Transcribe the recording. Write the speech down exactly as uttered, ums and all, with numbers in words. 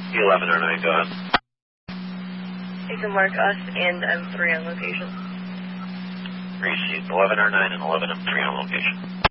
eleven or nine, go ahead. You can mark us and M three on location. Received eleven or nine and eleven M three on location.